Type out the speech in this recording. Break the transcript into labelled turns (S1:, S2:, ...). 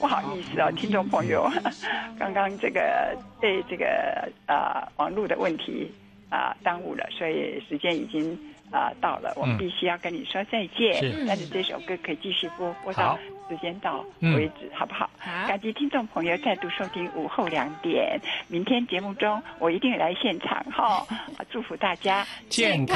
S1: 不好意思听众朋友，刚刚这个被这个网络的问题耽误了，所以时间已经到了，我们必须要跟你说再见。但是这首歌可以继续播到时间到为止，好不好？感激听众朋友再度收听午后2点，明天节目中我一定来现场祝福大家健康